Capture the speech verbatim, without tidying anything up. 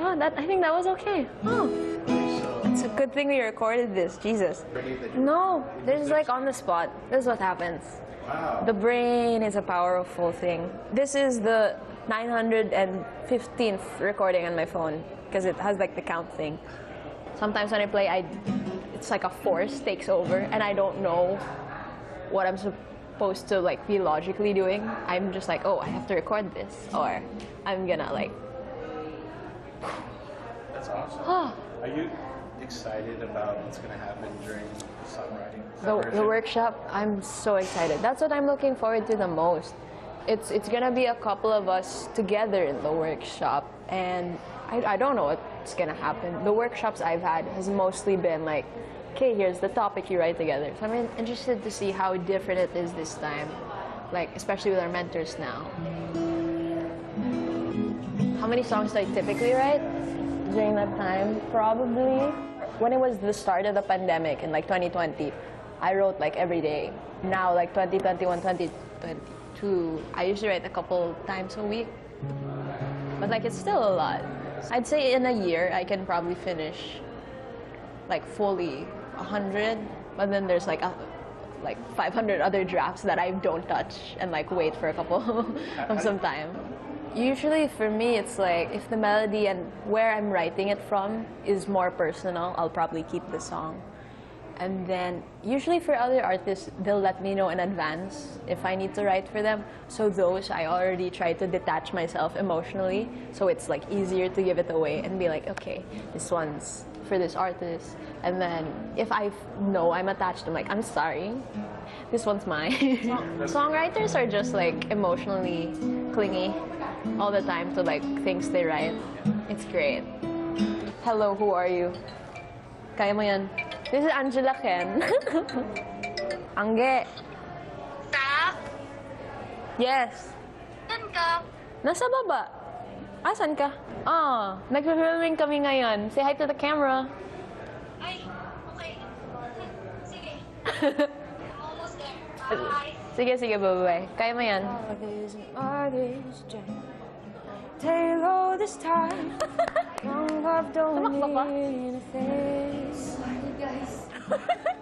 Oh, that I think that was okay. Oh. It's a good thing we recorded this, Jesus. No, this is like on the spot. This is what happens. Wow. The brain is a powerful thing. This is the nine hundred fifteenth recording on my phone because it has like the count thing. Sometimes when I play, I it's like a force takes over and I don't know what I'm supposed to like be logically doing. I'm just like, oh, I have to record this, or I'm gonna like. That's awesome. Are you excited about what's going to happen during the songwriting? The, the workshop, I'm so excited. That's what I'm looking forward to the most. It's it's gonna be a couple of us together in the workshop, and I, I don't know what's gonna happen. The workshops I've had has mostly been like, okay, here's the topic you write together. So I'm interested to see how different it is this time, like especially with our mentors now. How many songs do I typically write during that time? Probably when it was the start of the pandemic in like twenty twenty, I wrote like every day. Now like twenty twenty-one, twenty twenty-two, I usually write a couple times a week. But like it's still a lot. I'd say in a year I can probably finish like fully a hundred, but then there's like a, like five hundred other drafts that I don't touch and like wait for a couple of some time. Usually for me it's like if the melody and where I'm writing it from is more personal, I'll probably keep the song. And then usually for other artists, they'll let me know in advance if I need to write for them. So those I already try to detach myself emotionally, so it's like easier to give it away and be like, okay, this one's for this artist. And then if I know I'm attached, I'm like, I'm sorry, this one's mine. Songwriters are just like emotionally clingy all the time to like things they write. It's great. Hello, who are you? Kaya mo yan. This is Angela Ken. Angge. Ta? Yes. Saan ka? Nasa baba. Asan ka? Ah, nag-filming kami ngayon. Say hi to the camera. Ay, okay. Sige. I'm almost there. Bye. Sige, sige, bye-bye. Kaya mo yan. Taylor this time. Young love don't Tumakbo ka? mean a thing. Sorry, guys.